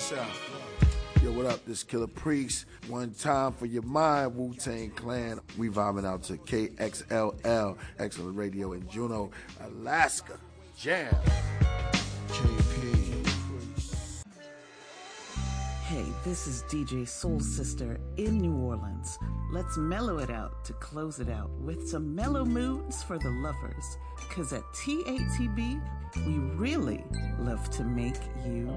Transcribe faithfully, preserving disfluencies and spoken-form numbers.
out. Yo, what up? This Killer Priest. One time for your mind, Wu-Tang Clan. We vibing out to K X L L, Excellent Radio in Juneau, Alaska. Jam. K P. Hey, this is D J Soul Sister in New Orleans. Let's mellow it out to close it out with some mellow moods for the lovers. Cause at T A T B, we really love to make you